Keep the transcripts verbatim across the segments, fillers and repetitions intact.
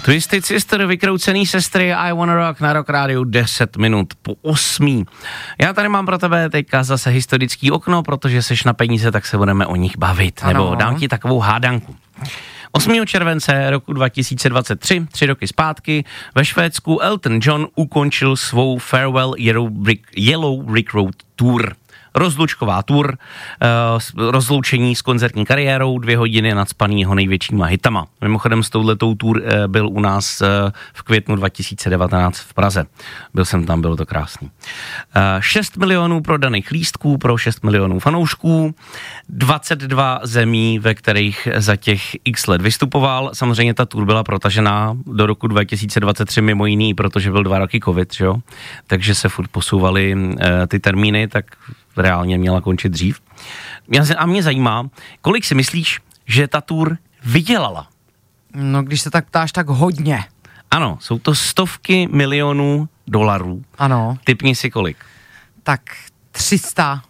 Twisted Sister, vykroucený sestry, I Wanna Rock na Rock Rádiu deset minut po osmí. Já tady mám pro tebe teďka zase historický okno, protože seš na peníze, tak se budeme o nich bavit. Ano. Nebo dám ti takovou hádanku. osmého července roku dva tisíce dvacet tři, tři roky zpátky, ve Švédsku Elton John ukončil svou Farewell Yellow Brick, Yellow Brick Road Tour. Rozlučková tour, uh, rozloučení s koncertní kariérou, dvě hodiny nadspanýho největšíma hitama. Mimochodem s touhletou tour uh, byl u nás uh, v květnu dva tisíce devatenáct v Praze. Byl jsem tam, bylo to krásný. Uh, šest milionů prodaných lístků pro šest milionů fanoušků, dvacet dva zemí, ve kterých za těch x let vystupoval. Samozřejmě ta tour byla protažená do roku dva tisíce dvacet tři mimo jiný, protože byl dva roky covid, že jo? Takže se furt posouvaly uh, ty termíny, tak reálně měla končit dřív. A mě zajímá, kolik si myslíš, že ta tour vydělala? No, když se tak ptáš, tak hodně. Ano, jsou to stovky milionů dolarů. Ano. Tipni si kolik. Tak tři sta.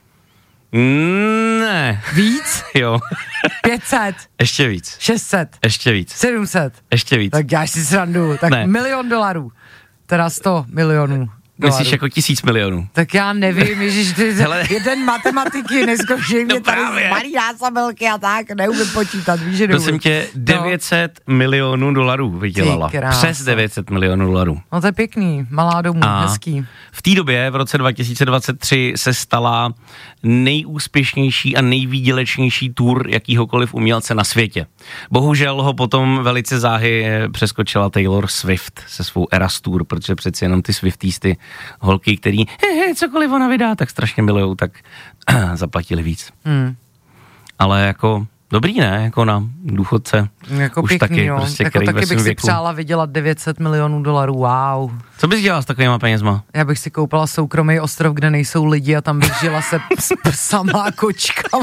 Ne. Víc? Jo. pět set. Ještě víc. šest set. Ještě víc. sedm set. Ještě víc. Tak děláš si srandu. Tak ne. Milion dolarů. Teda sto milionů. Myslíš jako tisíc milionů? Tak já nevím, ježiš, ty Hele. jeden matematiky neskoušej mě no tady z malý násobelky a tak, neumím počítat, víš, že neumím. Prosím tě, devět set no. milionů dolarů vydělala. Přes devět set milionů dolarů. No to je pěkný, malá domů, a hezký. V té době, v roce dva tisíce dvacet tři, se stala nejúspěšnější a nejvýdělečnější tour jakýhokoliv umělce na světě. Bohužel ho potom velice záhy přeskočila Taylor Swift se svou Eras Tour, protože přeci jenom ty Swiftisty, holky, který he, he, cokoliv ona vydá, tak strašně milujou, tak zaplatili víc. Hmm. Ale jako dobrý, ne? Jako na důchodce. Jako už pěkný, taky, jo. prostě, jako taky bych si věku. přála vydělat devět set milionů dolarů, wow. Co bys dělala s takovýma penězma? Já bych si koupila soukromý ostrov, kde nejsou lidi a tam bych žila se s psama a kočkama.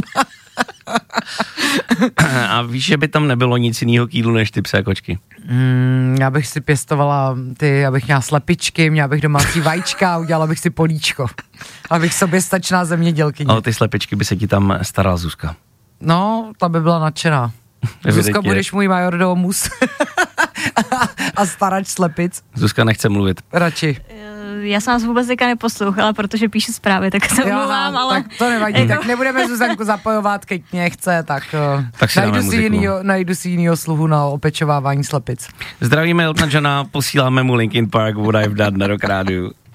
A víš, že by tam nebylo nic jiného k jídlu než ty psé kočky? Mm, já bych si pěstovala ty, abych měla slepičky, měla bych domácí vajíčka a udělala bych si políčko. Abych sobě stačná zemědělkyně. Ale ty slepičky by se ti tam starala Zuzka. No, ta by byla nadšená. Zuzka, budeš můj majordomus a starač slepic. Zuzka nechce mluvit. Radši. Já jsem vás vůbec teďka neposlouchala, protože píšu zprávy, tak se mluvám, ale... Tak to nevadí, jako... tak nebudeme Zuzanku zapojovat, keď nechce, tak, tak si najdu, si jinýho, najdu si jinýho sluhu na opečovávání slepic. Zdravíme Eltona Johna, posíláme mu Linkin Park, What I've Done na Rock Rádiu.